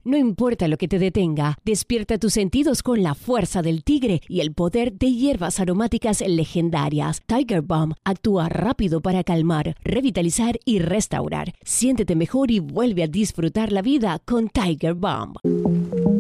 No importa lo que te detenga, despierta tus sentidos con la fuerza del tigre y el poder de hierbas aromáticas legendarias. Tiger Balm actúa rápido para calmar, revitalizar y restaurar. Siéntete mejor y vuelve a disfrutar la vida con Tiger Balm.